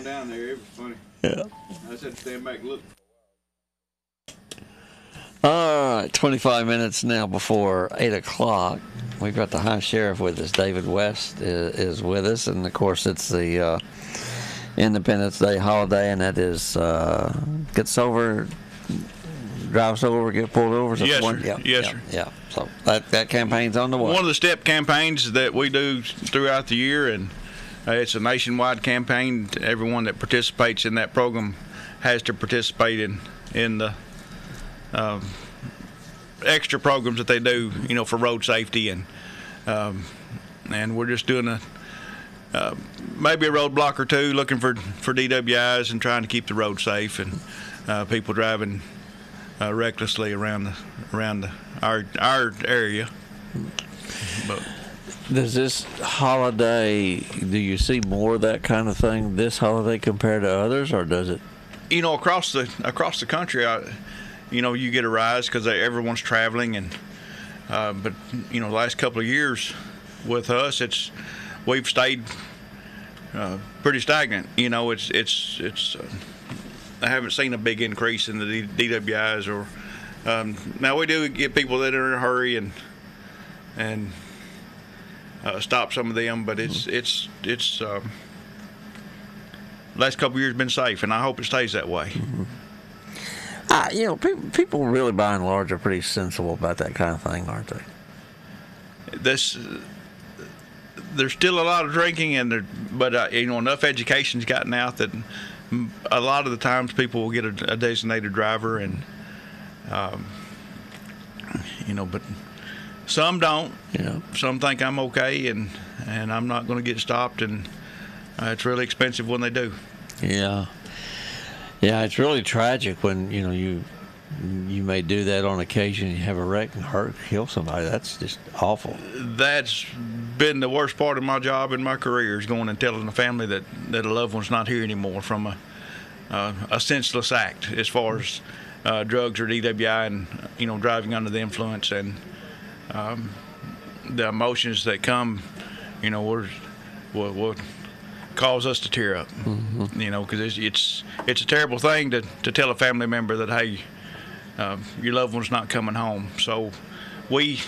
down there. It was funny. Yeah. I just had to stand back and look. All right, 25 minutes now before 8 o'clock. We've got the High Sheriff with us. David West is with us. And, of course, it's the Independence Day holiday, and that is gets over, drives over, get pulled over. Yes, one? sir. Yeah, Yes, yeah, sir. Yeah. So that campaign's on the way. One of the STEP campaigns that we do throughout the year, and it's a nationwide campaign. Everyone that participates in that program has to participate in the extra programs that they do, for road safety, and we're just doing maybe a roadblock or two, looking for DWIs and trying to keep the road safe and people driving recklessly around our area. But does this holiday, do you see more of that kind of thing this holiday compared to others, or does it? Across the country, you get a rise because everyone's traveling, and but the last couple of years with us, we've stayed pretty stagnant. It's I haven't seen a big increase in the DWIs, or now we do get people that are in a hurry and stop some of them, but it's last couple of years been safe, and I hope it stays that way. Mm-hmm. People really by and large are pretty sensible about that kind of thing, aren't they? There's still a lot of drinking, but enough education's gotten out that a lot of the times people will get a designated driver, and but some don't. Some think I'm okay, and I'm not going to get stopped, and it's really expensive when they do. Yeah, it's really tragic when you may do that on occasion. You have a wreck and kill somebody. That's just awful. That's been the worst part of my job in my career, is going and telling the family that a loved one's not here anymore from a senseless act, as far as drugs or DWI, and driving under the influence, and the emotions that come, will cause us to tear up. Mm-hmm. Because it's a terrible thing to tell a family member that, hey, your loved one's not coming home. So we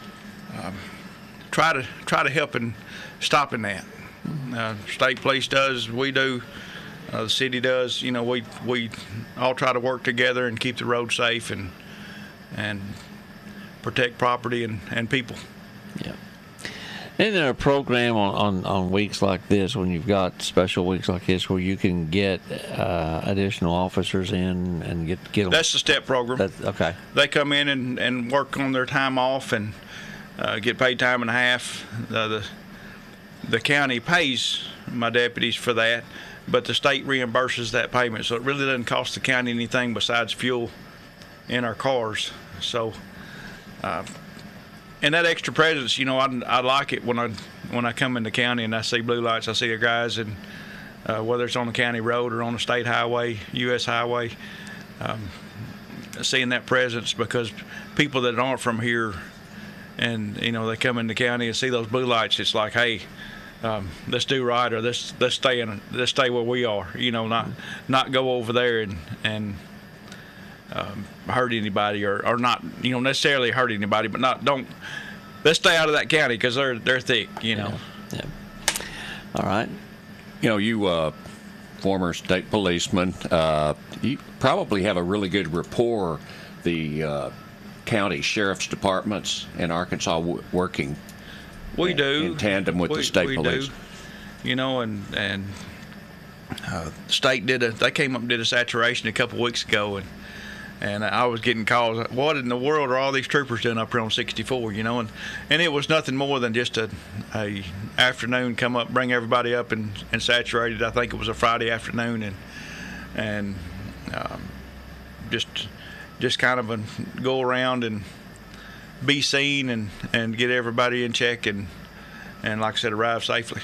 try to help in stopping that. State police does, we do, the city does. We all try to work together and keep the road safe and protect property and people. Yeah. Isn't there a program on weeks like this, when you've got special weeks like this, where you can get additional officers in and get them? That's the STEP program. Okay. They come in and work on their time off and get paid time and a half. The county pays my deputies for that, but the state reimburses that payment, so it really doesn't cost the county anything besides fuel in our cars. So. And that extra presence, I like it when I come in the county and I see blue lights. I see the guys, and whether it's on the county road or on a state highway, U.S. highway, seeing that presence, because people that aren't from here, and they come in the county and see those blue lights, it's like, hey, let's do right, or let's stay where we are. Not go over there and hurt anybody, or not necessarily hurt anybody, but let's stay out of that county, because they're thick. Yeah. All right. You former state policeman, you probably have a really good rapport. The county sheriff's departments in Arkansas working. We do in tandem with the state police. And state they came up and did a saturation a couple weeks ago, and I was getting calls, what in the world are all these troopers doing up here on 64, and it was nothing more than just a afternoon, come up, bring everybody up and saturate it. I think it was a Friday afternoon, and just kind of go around and be seen and get everybody in check, and like I said, arrive safely.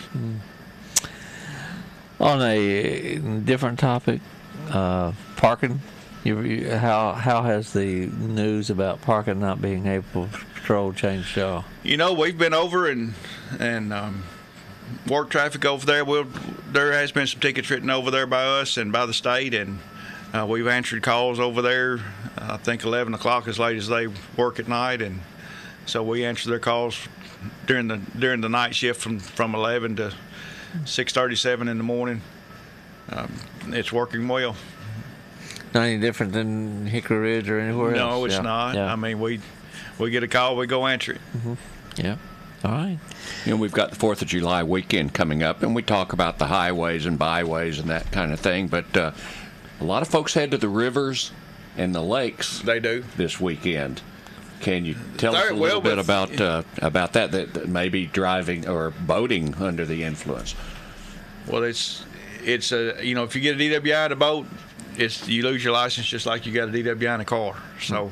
On a different topic, parking. How has the news about parking not being able to patrol changed y'all? We've been over and work traffic over there. there has been some tickets written over there by us and by the state, and we've answered calls over there. I think 11 o'clock as late as they work at night, and so we answer their calls during the night shift from 11 to 6:37 in the morning. It's working well. Not any different than Hickory Ridge or anywhere else? No, it's Yeah, not. yeah. I mean, we get a call, we go answer it. Yeah. All right. We've got the 4th of July weekend coming up, and we talk about the highways and byways and that kind of thing. But a lot of folks head to the rivers and the lakes They do. this weekend. Can you tell us Very a well, little bit but- about that maybe driving or boating under the influence? Well, it's if you get a DWI in a boat, you lose your license just like you got a DWI in a car. So,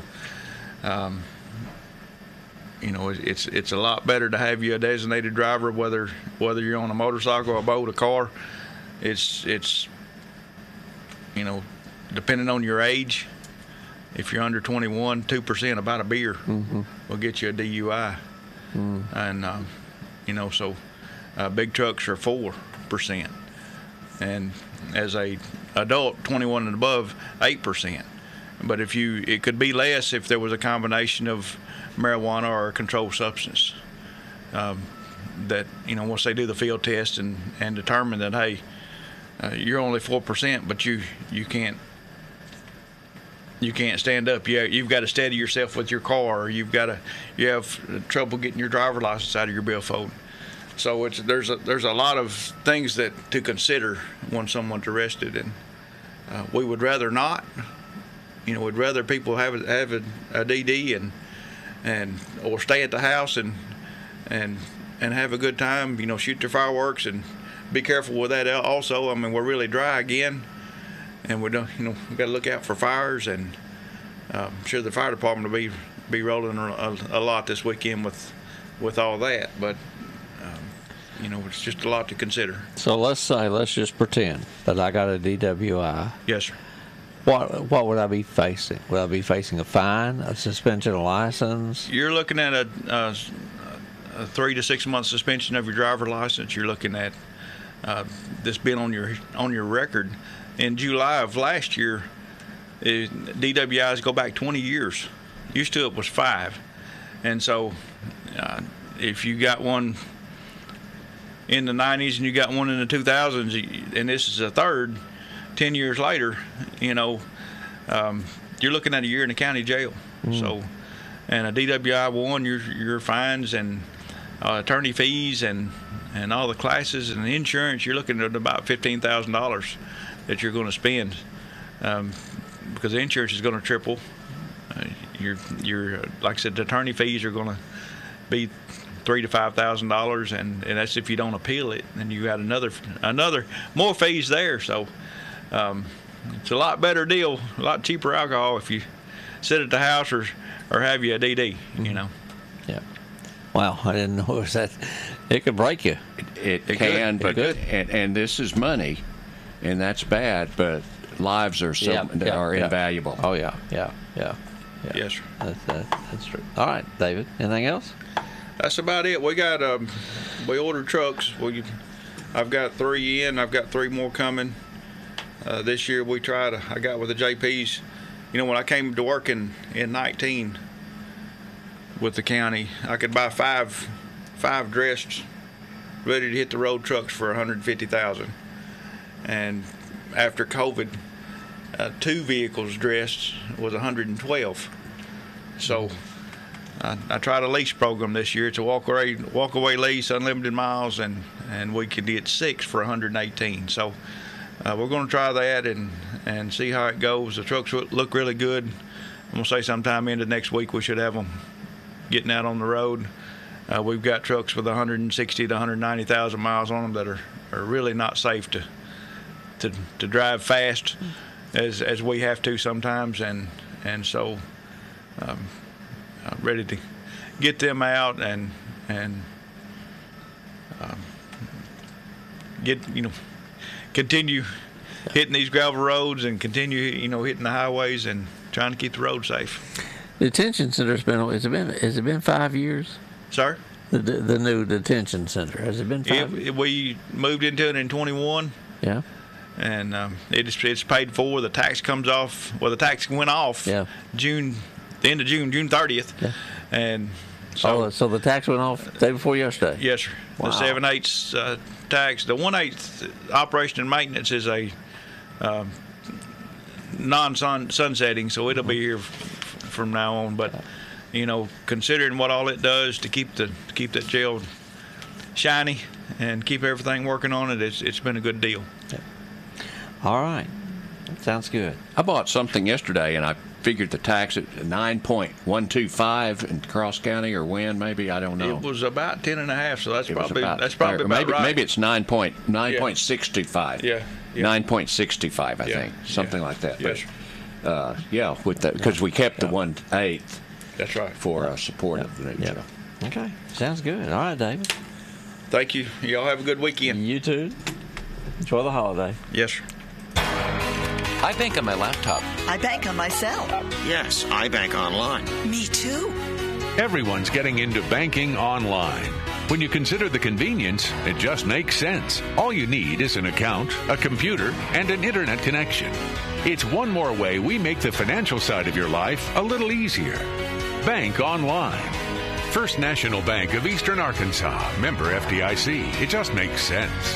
it's a lot better to have you a designated driver, whether you're on a motorcycle, a boat, a car. It's depending on your age. If you're under 21, 2% about a beer will get you a DUI, and so big trucks are 4%, and as a adult 21 and above 8%. But it could be less if there was a combination of marijuana or a controlled substance. That once they do the field test and determine that hey, you're only 4%, but you can't stand up. You've got to steady yourself with your car, or you have trouble getting your driver's license out of your billfold. So there's a lot of things to consider when someone's arrested, and we would rather not. We'd rather people have a DD and or stay at the house and have a good time. Shoot their fireworks and be careful with that. Also, I mean, we're really dry again, and we don't. We've got to look out for fires, and I'm sure the fire department will be rolling a lot this weekend with all that. But it's just a lot to consider. So let's just pretend that I got a DWI. Yes, sir. What would I be facing? Would I be facing a fine, a suspension of license? You're looking at a 3 to 6 month suspension of your driver's license. You're looking at this being on your record. In July of last year, DWIs go back 20 years. Used to it was 5, and so if you got one in the 90s and you got one in the 2000s, and this is a third, 10 years later, you're looking at a year in the county jail. So, and a DWI 1, your fines and attorney fees and all the classes and the insurance, you're looking at about $15,000 that you're going to spend, because the insurance is going to triple. Your like I said, the attorney fees are going to be $3,000 to $5,000, and that's if you don't appeal it. And you got another more fees there. So it's a lot better deal, a lot cheaper alcohol if you sit at the house or have you a DD. Yeah. Wow, I didn't know it was that. It could break you. It It can, could. but It and this is money, and that's bad. But lives are invaluable. Oh yeah. Yes, sir. That's true. All right, David. Anything else? That's about it. We got we ordered trucks. I've got 3 in. I've got 3 more coming. This year I got with the JPs. When I came to work in 19 with the county, I could buy five dressed, ready to hit the road trucks for $150,000. And after COVID, 2 vehicles dressed was $112. So I tried a lease program this year. It's a walk away lease, unlimited miles, and we could get 6 for $118. So we're going to try that and see how it goes. The trucks look really good. I'm going to say sometime into next week we should have them getting out on the road. We've got trucks with 160 to 190,000 miles on them that are really not safe to drive fast as we have to sometimes, and so I'm ready to get them out and continue hitting these gravel roads and continue hitting the highways and trying to keep the road safe. The detention center's has it been 5 years? Sir? the new detention center? Has it been 5 years? We moved into it in 21. Yeah. And it's paid for. The tax comes off. Well, the tax went off Yeah. the end of June 30th. Yeah. And so, So the tax went off the day before yesterday? yes, sir. Wow. The 7/8 tax. The 1/8 operation and maintenance is a non-sunsetting, so it'll be here from now on. But considering what all it does to keep that jail shiny and keep everything working on it, it's been a good deal. All right. That sounds good. I bought something yesterday, and I figured the tax at 9.125 in Cross County, or Wynn, maybe, I don't know. It was about 10.5, so that's It was probably about maybe, right. Maybe it's 9.625. Yeah. 9.65, I Yeah. think, something like that. Yes. But, yeah, with that, because we kept the 1/8 That's right. for support of the new Yeah. jail. Okay. Sounds good. All right, David. Thank you. Y'all have a good weekend. You too. Enjoy the holiday. Yes, sir. I bank on my laptop. I bank on my cell. Yes, I bank online. Me too. Everyone's getting into banking online. When you consider the convenience, it just makes sense. All you need is an account, a computer, and an internet connection. It's one more way we make the financial side of your life a little easier. Bank online. First National Bank of Eastern Arkansas. Member FDIC. It just makes sense.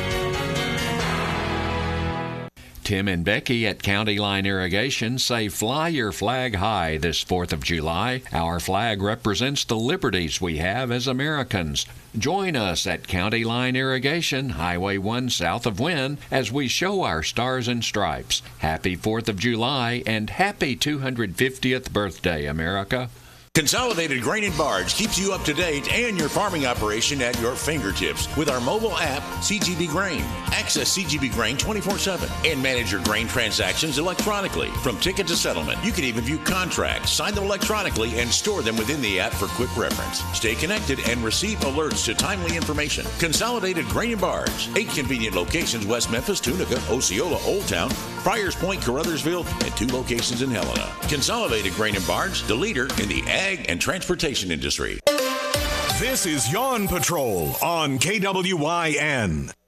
Tim and Becky at County Line Irrigation say fly your flag high this 4th of July. Our flag represents the liberties we have as Americans. Join us at County Line Irrigation, Highway 1 south of Wynn, as we show our stars and stripes. Happy 4th of July and happy 250th birthday, America. Consolidated Grain and Barge keeps you up to date and your farming operation at your fingertips with our mobile app, CGB Grain. Access CGB Grain 24/7 and manage your grain transactions electronically. From ticket to settlement, you can even view contracts, sign them electronically, and store them within the app for quick reference. Stay connected and receive alerts to timely information. Consolidated Grain and Barge. 8 convenient locations: West Memphis, Tunica, Osceola, Old Town, Friars Point, Caruthersville, and 2 locations in Helena. Consolidated Grain and Barge, the leader in the ag and transportation industry. This is Yawn Patrol on KWYN.